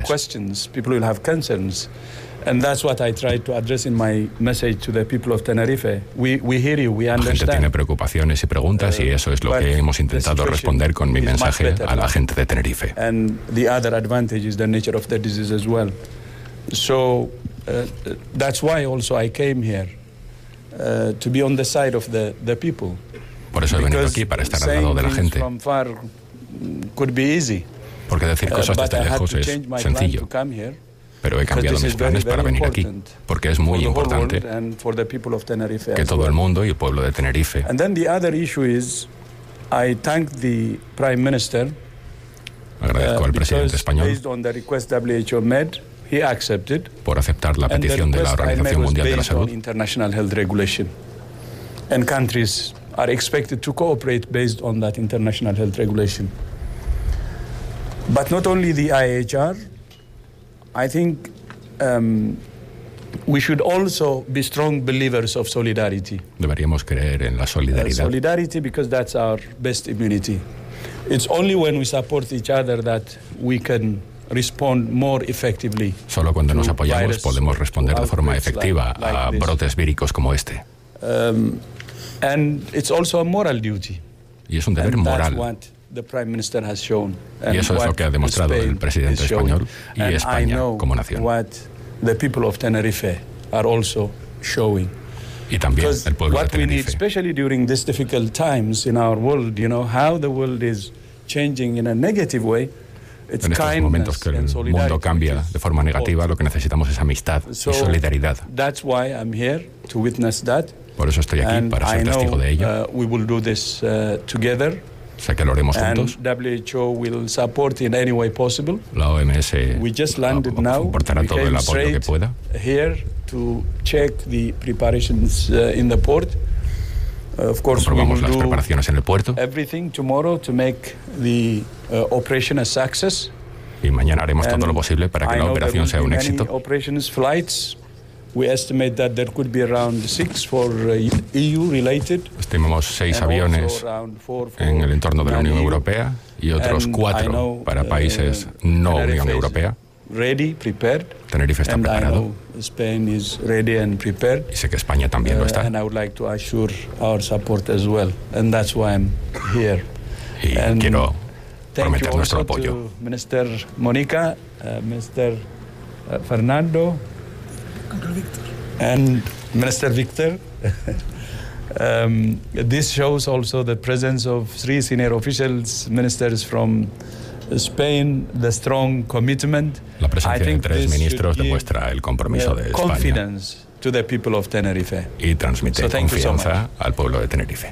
questions, people will have concerns. And that's what I try to address in my message to the people of Tenerife. We hear you, we La understand. gente tiene preocupaciones y preguntas y eso es lo que hemos intentado responder con mi mensaje a la gente de Tenerife. And the other advantage is the nature of the disease as well. So that's why also I came here to be on the side of the people. Por eso he venido aquí, para estar al lado de la gente. From far could be easy. Porque decir cosas desde lejos es sencillo. Pero he cambiado mis planes para venir aquí, porque es muy importante que todo el mundo y el pueblo de Tenerife. And then the other issue is, I thank the Prime Minister. Agradezco al presidente español based on the request WHO made, he accepted, por aceptar la petición de la Organización Mundial de la Salud. International health regulation, and countries are expected to cooperate based on that international health regulation. But not only the IHR, I think we should also be strong believers of solidarity. Deberíamos creer en la solidaridad. Solidarity, because that's our best immunity. It's only when we support each other that we can respond more effectively. Solo cuando nos apoyamos podemos responder de forma efectiva a brotes víricos como este. And it's also a moral duty. Y es un deber moral. The Prime Minister has shown, y eso es lo que ha demostrado el presidente español y España como nación. What the people of Tenerife are also showing. Y también el pueblo de Tenerife. What we need, especially during these difficult times in our world, you know, how the world is changing in a negative way. En estos momentos que el mundo cambia de forma negativa, lo que necesitamos es amistad y solidaridad. That's why I'm here to witness that. Por eso estoy aquí, para ser testigo de ello. We will do this together. Sé que lo haremos juntos. WHO will support in any way possible. La OMS aportará todo el apoyo que pueda. Here to check the preparations in the port. Of course, comprobamos las preparaciones en el puerto. Everything tomorrow to make the operation a success. Y mañana haremos todo lo posible para que la operación sea un éxito. Operations, flights. We estimate that there could be around 6 for EU related. Estimamos 6 aviones en el entorno de la Unión Europea y otros 4 para países no Unión Europea. Ready, prepared. Tenerife está preparado. Spain is ready and prepared. Y sé que España también lo está. And I would like to assure our support as well. And that's why I'm here. Y quiero prometer nuestro apoyo. Minister Mónica, Mr. Fernando, and Minister Victor. This shows also the presence of 3 senior officials, ministers from Spain, the strong commitment. La presencia de 3 ministros demuestra el compromiso de España. Confidence to the people of Tenerife. Y transmite confianza al pueblo de Tenerife.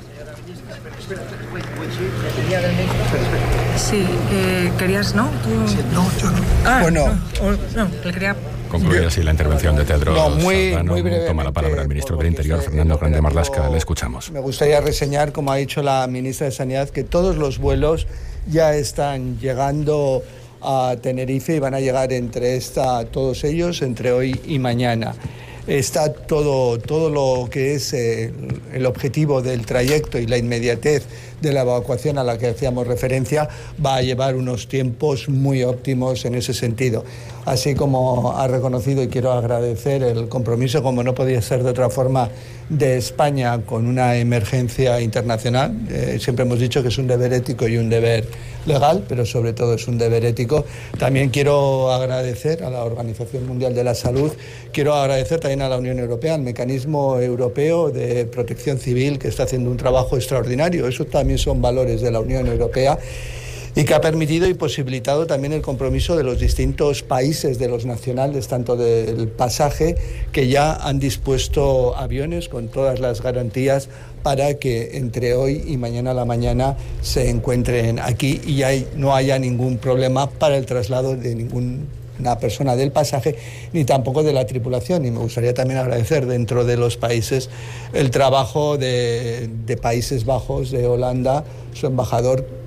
Sí, querías, ¿no? No, yo no. Bueno, no, le quería. Concluida así la intervención de Tedros muy Adhanom, brevemente, toma la palabra el ministro del Interior, Fernando Grande Marlaska. Le escuchamos. Me gustaría reseñar, como ha dicho la ministra de Sanidad, que todos los vuelos ya están llegando a Tenerife y van a llegar todos ellos entre hoy y mañana. Está todo lo que es el objetivo del trayecto y la inmediatez de la evacuación a la que hacíamos referencia va a llevar unos tiempos muy óptimos en ese sentido. Así como ha reconocido, y quiero agradecer el compromiso, como no podía ser de otra forma, de España con una emergencia internacional. Siempre hemos dicho que es un deber ético y un deber legal, pero sobre todo es un deber ético. También quiero agradecer a la Organización Mundial de la Salud, quiero agradecer también a la Unión Europea, al Mecanismo Europeo de Protección Civil, que está haciendo un trabajo extraordinario. Eso también son valores de la Unión Europea, y que ha permitido y posibilitado también el compromiso de los distintos países, de los nacionales, tanto del pasaje, que ya han dispuesto aviones con todas las garantías para que entre hoy y mañana a la mañana se encuentren aquí y no haya ningún problema para el traslado de ninguna persona del pasaje ni tampoco de la tripulación. Y me gustaría también agradecer dentro de los países el trabajo de Países Bajos, de Holanda, su embajador,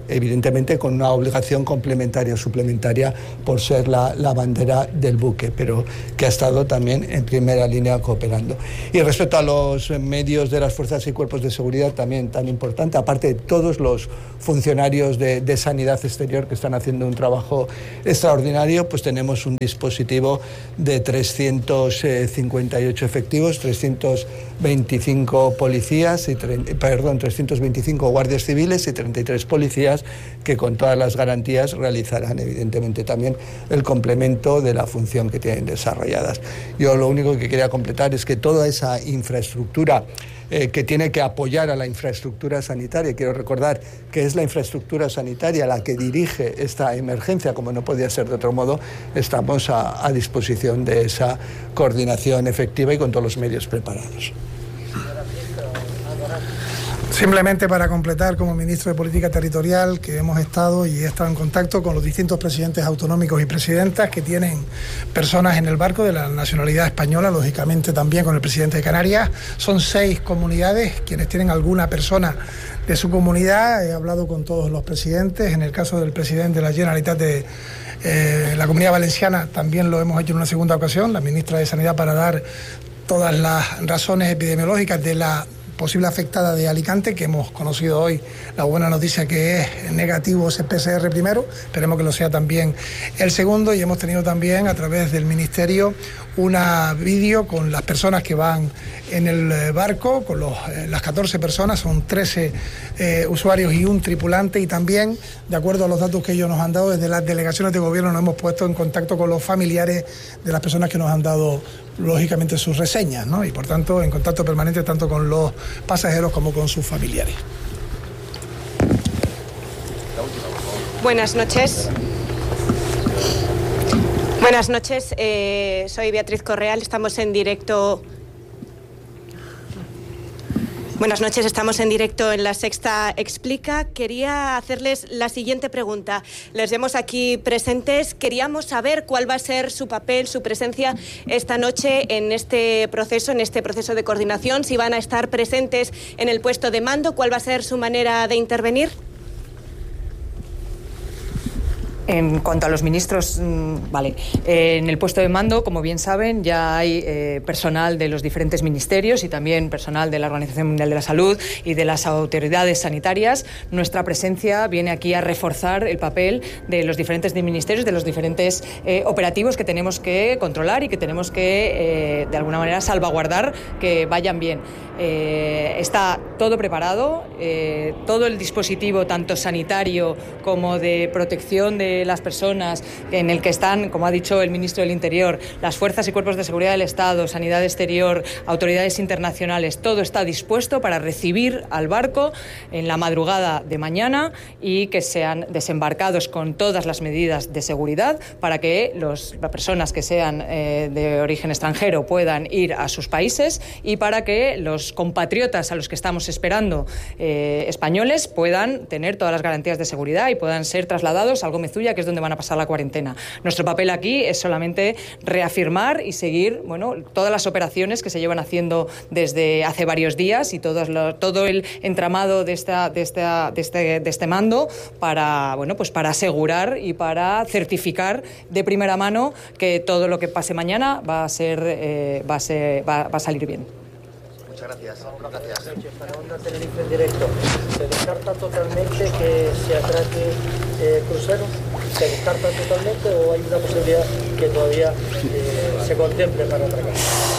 evidentemente con una obligación complementaria, suplementaria, por ser la bandera del buque, pero que ha estado también en primera línea cooperando. Y respecto a los medios de las fuerzas y cuerpos de seguridad, también tan importante, aparte de todos los funcionarios de sanidad exterior que están haciendo un trabajo extraordinario, pues tenemos un dispositivo de 358 efectivos, 325 policías, 325 guardias civiles y 33 policías que con todas las garantías realizarán evidentemente también el complemento de la función que tienen desarrolladas. Yo lo único que quería completar es que toda esa infraestructura que tiene que apoyar a la infraestructura sanitaria. Quiero recordar que es la infraestructura sanitaria la que dirige esta emergencia, como no podía ser de otro modo. Estamos a disposición de esa coordinación efectiva y con todos los medios preparados. Simplemente para completar, como ministro de Política Territorial, que hemos estado y he estado en contacto con los distintos presidentes autonómicos y presidentas que tienen personas en el barco de la nacionalidad española, lógicamente también con el presidente de Canarias. Son 6 comunidades quienes tienen alguna persona de su comunidad. He hablado con todos los presidentes. En el caso del presidente de la Generalitat de la Comunidad Valenciana también lo hemos hecho en una segunda ocasión, la ministra de Sanidad, para dar todas las razones epidemiológicas de la posible afectada de Alicante, que hemos conocido hoy la buena noticia que es negativo ese PCR primero, esperemos que lo sea también el segundo, y hemos tenido también a través del Ministerio una vídeo con las personas que van en el barco, con las 14 personas, son 13 usuarios y un tripulante, y también, de acuerdo a los datos que ellos nos han dado, desde las delegaciones de gobierno nos hemos puesto en contacto con los familiares de las personas que nos han dado lógicamente sus reseñas, ¿no? Y por tanto en contacto permanente tanto con los pasajeros como con sus familiares. Buenas noches. Buenas noches, soy Beatriz Correal, estamos en directo. Buenas noches, estamos en directo en La Sexta Explica. Quería hacerles la siguiente pregunta. Les vemos aquí presentes. Queríamos saber cuál va a ser su papel, su presencia esta noche en este proceso de coordinación. Si van a estar presentes en el puesto de mando, ¿cuál va a ser su manera de intervenir? En cuanto a los ministros, vale. En el puesto de mando, como bien saben, ya hay personal de los diferentes ministerios y también personal de la Organización Mundial de la Salud y de las autoridades sanitarias. Nuestra presencia viene aquí a reforzar el papel de los diferentes ministerios, de los diferentes operativos que tenemos que controlar y que tenemos que, de alguna manera, salvaguardar que vayan bien. Está todo preparado, todo el dispositivo, tanto sanitario como de protección de las personas, en el que están, como ha dicho el ministro del Interior, las fuerzas y cuerpos de seguridad del Estado, sanidad exterior, autoridades internacionales, todo está dispuesto para recibir al barco en la madrugada de mañana y que sean desembarcados con todas las medidas de seguridad para que las personas que sean de origen extranjero puedan ir a sus países y para que los compatriotas a los que estamos esperando españoles puedan tener todas las garantías de seguridad y puedan ser trasladados a Gómez Ulla, que es donde van a pasar la cuarentena. Nuestro papel aquí es solamente reafirmar y seguir, bueno, todas las operaciones que se llevan haciendo desde hace varios días y todo el entramado de este mando para, bueno, pues para asegurar y para certificar de primera mano que todo lo que pase mañana va a salir bien. Muchas gracias. Para Onda Tenerife en directo, ¿se descarta totalmente que se atraque cruceros? ¿Se descarta totalmente o hay una posibilidad que todavía se contemple para atracar?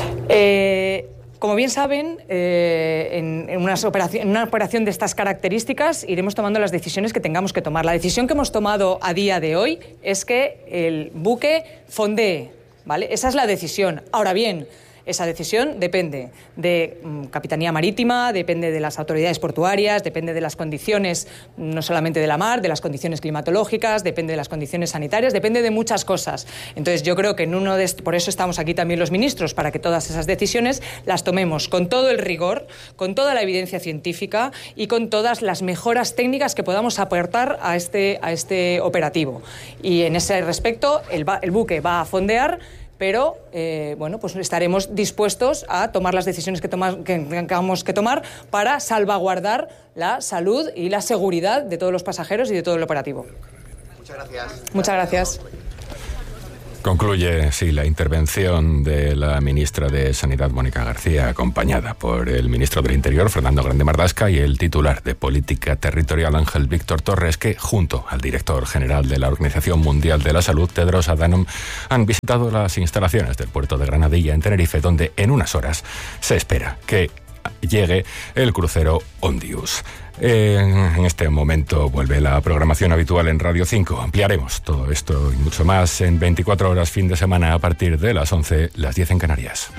Como bien saben, en una operación de estas características iremos tomando las decisiones que tengamos que tomar. La decisión que hemos tomado a día de hoy es que el buque fondee, ¿vale? Esa es la decisión. Ahora bien, esa decisión depende de Capitanía Marítima, depende de las autoridades portuarias, depende de las condiciones, no solamente de la mar, de las condiciones climatológicas, depende de las condiciones sanitarias, depende de muchas cosas. Entonces yo creo que por eso estamos aquí también los ministros, para que todas esas decisiones las tomemos con todo el rigor, con toda la evidencia científica y con todas las mejoras técnicas que podamos aportar a este operativo. Y en ese respecto el buque va a fondear pero bueno, pues estaremos dispuestos a tomar las decisiones que tengamos que tomar para salvaguardar la salud y la seguridad de todos los pasajeros y de todo el operativo. Muchas gracias. Muchas gracias. Concluye, sí, la intervención de la ministra de Sanidad, Mónica García, acompañada por el ministro del Interior, Fernando Grande Marlaska, y el titular de Política Territorial, Ángel Víctor Torres, que, junto al director general de la Organización Mundial de la Salud, Tedros Adhanom, han visitado las instalaciones del puerto de Granadilla, en Tenerife, donde en unas horas se espera que llegue el crucero Ondius. En este momento vuelve la programación habitual en Radio 5. Ampliaremos todo esto y mucho más en 24 horas fin de semana a partir de las 11, las 10 en Canarias.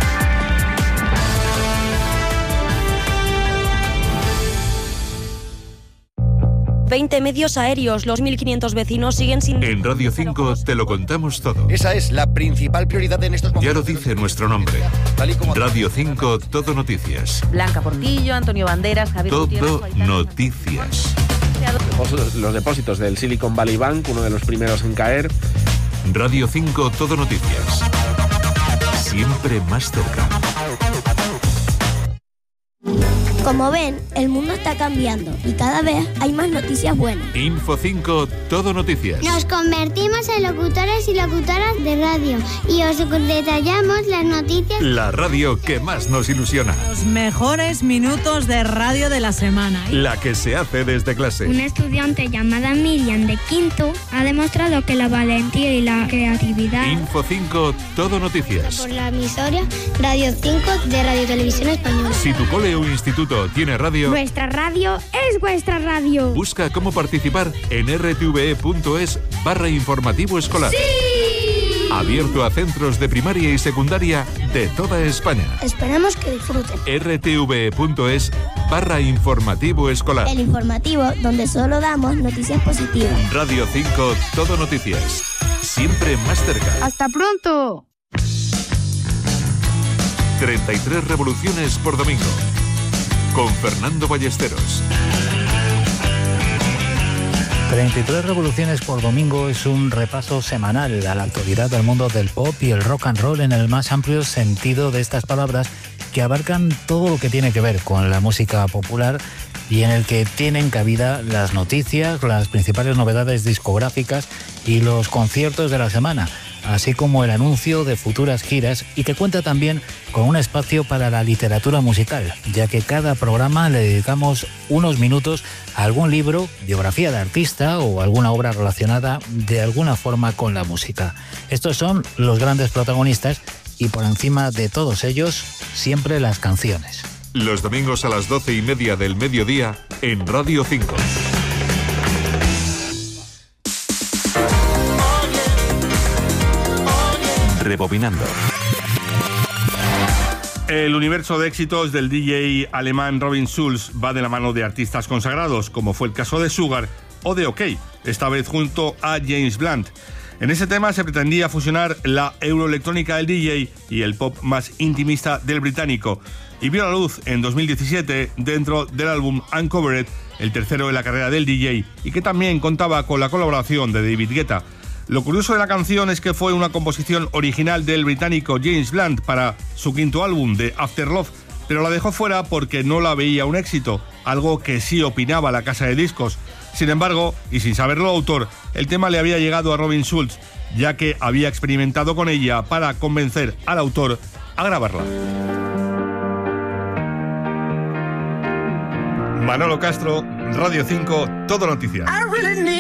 20 medios aéreos, los 1.500 vecinos siguen sin... En Radio 5 te lo contamos todo. Esa es la principal prioridad en estos momentos. Ya lo dice nuestro nombre. Radio 5, Todo Noticias. Blanca Portillo, Antonio Banderas, Javier Todo Noticias. Los depósitos del Silicon Valley Bank, uno de los primeros en caer. Radio 5, Todo Noticias. Siempre más cerca. Como ven, el mundo está cambiando y cada vez hay más noticias buenas. Info 5, Todo Noticias. Nos convertimos en locutores y locutoras de radio y os detallamos las noticias. La radio que más nos ilusiona. Los mejores minutos de radio de la semana. La que se hace desde clase. Una estudiante llamada Miriam de quinto ha demostrado que la valentía y la creatividad... Info 5, Todo Noticias. Por la emisora Radio 5 de Radio Televisión Española. Si tu cole o instituto tiene radio... Nuestra radio es vuestra radio. Busca cómo participar en rtve.es/informativo escolar. ¡Sí! Abierto a centros de primaria y secundaria de toda España. Esperamos que disfruten. rtve.es/informativo escolar. El informativo donde solo damos noticias positivas. Radio 5, Todo Noticias. Siempre más cerca. ¡Hasta pronto! 33 revoluciones por domingo. Con Fernando Ballesteros. 33 revoluciones por domingo es un repaso semanal a la actualidad del mundo del pop y el rock and roll en el más amplio sentido de estas palabras, que abarcan todo lo que tiene que ver con la música popular y en el que tienen cabida las noticias, las principales novedades discográficas y los conciertos de la semana, así como el anuncio de futuras giras, y que cuenta también con un espacio para la literatura musical, ya que cada programa le dedicamos unos minutos a algún libro, biografía de artista o alguna obra relacionada de alguna forma con la música. Estos son los grandes protagonistas y por encima de todos ellos, siempre las canciones. Los domingos a las 12:30 del mediodía en Radio 5. Rebobinando. El universo de éxitos del DJ alemán Robin Schulz va de la mano de artistas consagrados, como fue el caso de Sugar o de OK, esta vez junto a James Blunt. En ese tema se pretendía fusionar la euroelectrónica del DJ y el pop más intimista del británico, y vio la luz en 2017 dentro del álbum Uncovered, el tercero de la carrera del DJ, y que también contaba con la colaboración de David Guetta. Lo curioso de la canción es que fue una composición original del británico James Blunt para su quinto álbum, The After Love, pero la dejó fuera porque no la veía un éxito, algo que sí opinaba la casa de discos. Sin embargo, y sin saberlo el autor, el tema le había llegado a Robin Schulz, ya que había experimentado con ella para convencer al autor a grabarla. Manolo Castro, Radio 5, Todo Noticias.